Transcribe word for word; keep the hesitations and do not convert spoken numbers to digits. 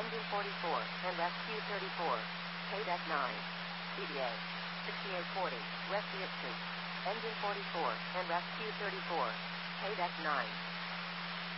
Engine forty-four, and rescue thirty-four. K-Deck nine. C D A. sixty-eight forty, West Street. Engine forty-four, and rescue thirty-four. K-Deck nine.